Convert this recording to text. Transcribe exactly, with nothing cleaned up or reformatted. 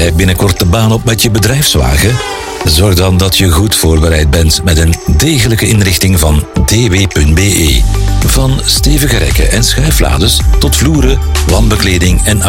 jij binnenkort de baan op met je bedrijfswagen? Zorg dan dat je goed voorbereid bent met een degelijke inrichting van d w punt b e. Van stevige rekken en schuiflades tot vloeren, wandbekleding en